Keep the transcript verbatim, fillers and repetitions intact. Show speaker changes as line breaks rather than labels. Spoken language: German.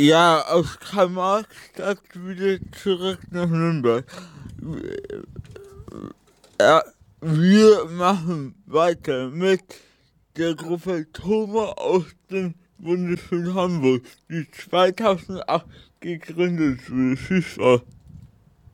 Ja, aus Karl-Marx-Stadt wieder zurück nach Nürnberg. Ja, wir machen weiter mit der Gruppe Thoma aus dem Bundesland Hamburg, die zweitausendacht gegründet wurde. Viel Spaß.